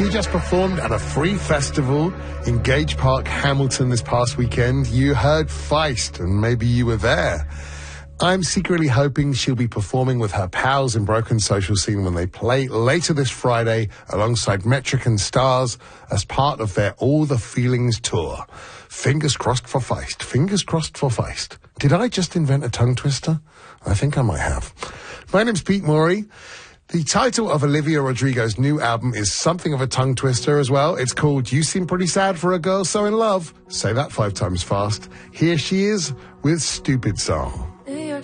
She just performed at a free festival in Gage Park, Hamilton this past weekend. You heard Feist, and maybe you were there. I'm secretly hoping she'll be performing with her pals in Broken Social Scene when they play later this Friday alongside Metric and Stars as part of their All the Feelings tour. Fingers crossed for Feist. Fingers crossed for Feist. Did I just invent a tongue twister? I think I might have. My name's Pete Morey. The title of Olivia Rodrigo's new album is something of a tongue twister as well. It's called You Seem Pretty Sad for a Girl So in Love. Say that 5 times fast. Here she is with Stupid Song.